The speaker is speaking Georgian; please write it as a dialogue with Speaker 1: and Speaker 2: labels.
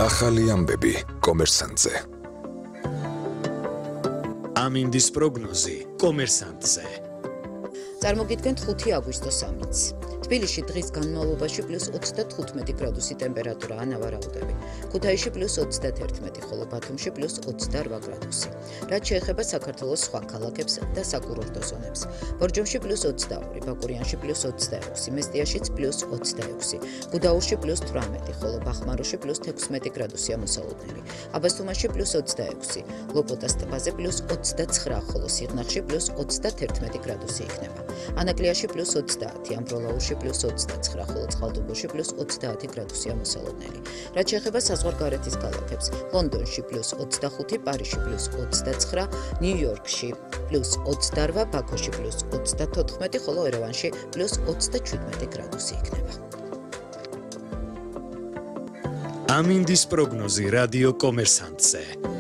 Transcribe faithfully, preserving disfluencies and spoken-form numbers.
Speaker 1: ახალი ამბები კომერსანტზე.
Speaker 2: ამინდის პროგნოზი კომერსანტზე.
Speaker 3: წარმოგიდგენთ ხუთი აგვისტოს ამიტს. თბილისში დღის განმავლობაში პლუს ოცდათხუთმეტი გრადუსი ტემპერატურა ანავარაუდები. ქუთაისში პლუს ოცდაათერთმეტი, ხოლო ბათუმში პლუს ოცდარვა გრადუსი. რაც შეეხება საქართველოს სხვა ქალაქებს და საკურორტო ზონებს. ბორჯომში პლუს ოცდაორი, ბაკურიანში პლუს ოცდაექვსი, მესტიაშიც პლუს ოცდაექვსი, გუდაურში პლუს თვრამეტი, ხოლო ბახმაროში პლუს თექვსმეტი გრადუსია მოსალოდნელი. აბასთუმანში პლუს ოცდაექვსი, ლოპოტას ტბაზე პლუს ოცდაცხრა, ხოლო სიღნაღში პლუს ოცდაათერთმეტი გრადუსი იქნება. ანაკლიაში პლუს ოცდაათი, ამბროლაურში პლუს ოცდაცხრა, ხოლო წყალტუბოში პლუს ოცდაათი გრადუსია მოსალოდნელი. რაც შეეხება საზღვარგარეთის ქალაქებს, ლონდონში პლუს ოცდახუთი, პარიზში პლუს ოცდაცხრა, ნიუ-იორკში პლუს ოცდარვა, ბაქოში პლუს ოცდათოთხმეტი, ხოლო ერევანში პლუს ოცდაჩვიდმეტი გრადუსი იქნება.
Speaker 2: ამინდის პროგნოზი რადიო კომერსანტზე.